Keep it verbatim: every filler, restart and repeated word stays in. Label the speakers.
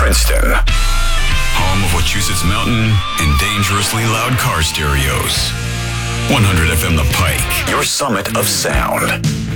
Speaker 1: Princeton. Home of Wachusett Mountain and dangerously loud car stereos. one hundred F M The Pike, your summit of sound.